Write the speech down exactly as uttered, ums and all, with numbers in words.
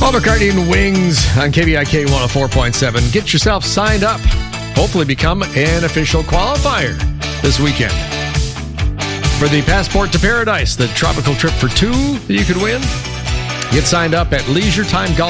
Paul McCartney and Wings on K V I K one oh four point seven. Get yourself signed up. Hopefully become an official qualifier this weekend for the Passport to Paradise, the tropical trip for two that you could win. Get signed up at leisure time golf